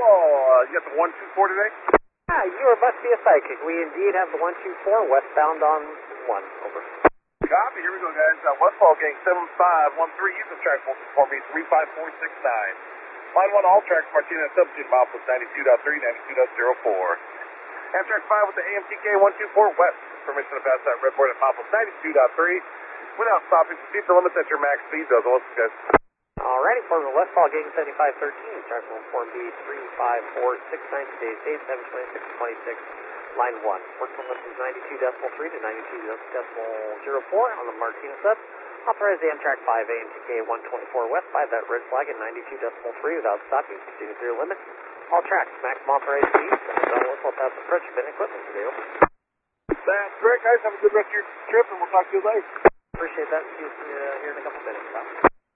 You got the 124 today? Ah, you must be a psychic. We indeed have the 124 westbound on 1. Over. Copy. Here we go, guys. Westfall Gang 7513. Use the track for me 35469. Line 1, all tracks, Martinez, substitute Milepost 92.3, 92.04. Amtrak 5 with the AMTK 124 west. Permission to pass that red board at Milepost 92.3 without stopping. Proceed the limits at your max speed, though. Listen, guys. Alrighty, for the Westfall Gang 7513, track 14B 35469, today's date 7/26/26, line 1. Work limit is 92.3 to 92.04 on the Martinez sub. Authorize the Amtrak 5 AMTK 124 west by that red flag at 92.3 without stopping. Continue through limits. All tracks, maximum authorized speed. Don't whistle past the fresh bin equipment today. That's great, guys. Have a good rest of your trip, and we'll talk to you later. Appreciate that. See you here in a couple minutes. Bye.